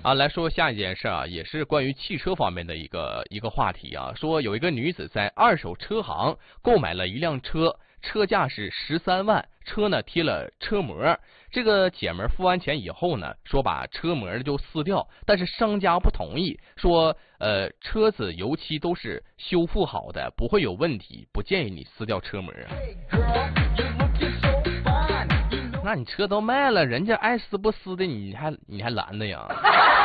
啊，来说下一件事啊，也是关于汽车方面的一个话题啊。说有一个女子在二手车行购买了一辆车，车价是13万，车呢贴了车膜。这个姐们付完钱以后呢，说把车膜就撕掉，但是商家不同意，说车子油漆都是修复好的，不会有问题，不建议你撕掉车膜。那你车都卖了，人家爱撕不撕的，你还拦的呀？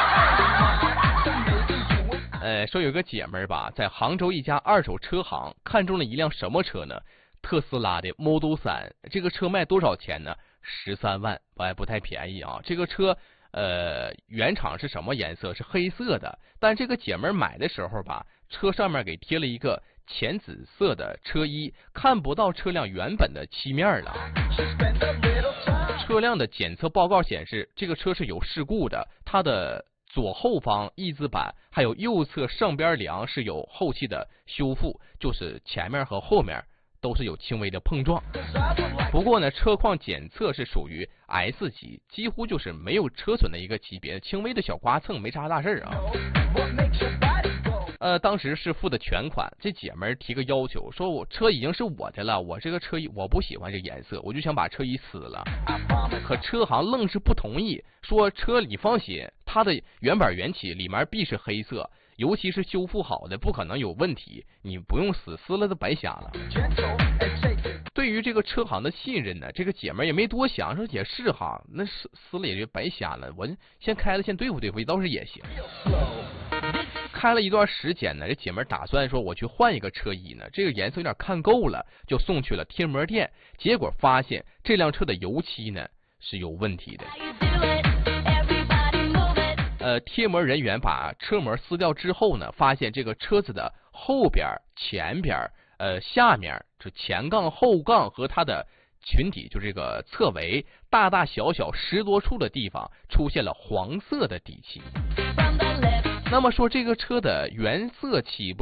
说有个姐们儿吧，在杭州一家二手车行看中了一辆什么车呢？特斯拉的 Model 3，这个车卖多少钱呢？13万，不太便宜啊。这个车原厂是什么颜色？是黑色的，但这个姐们儿买的时候吧，车上面给贴了一个浅紫色的车衣，看不到车辆原本的漆面了。车辆的检测报告显示，这个车是有事故的，它的左后方翼子板还有右侧上边梁是有后期的修复，就是前面和后面都是有轻微的碰撞。不过呢，车况检测是属于 S 级，几乎就是没有车损的一个级别，轻微的小刮蹭没啥大事啊。当时是付的全款，这姐们儿提个要求，说我车已经是我的了，我这个车衣我不喜欢这颜色，我就想把车衣撕了。可车行愣是不同意，说车你放心，它的原版原漆里面必是黑色，尤其是修复好的，不可能有问题，你不用撕了都白瞎了。对于这个车行的信任呢，这个姐们儿也没多想，说也是哈，那撕了也就白瞎了，我先开了先对付对付，倒是也行。开了一段时间呢，这姐们打算说我去换一个车衣呢，这个颜色有点看够了，就送去了贴膜店。结果发现这辆车的油漆呢是有问题的。贴膜人员把车膜撕掉之后呢，发现这个车子的后边、前边、下面，就前杠、后杠和它的裙底，就这个侧围，大大小小10多处的地方出现了黄色的底漆。那么说这个车的原色漆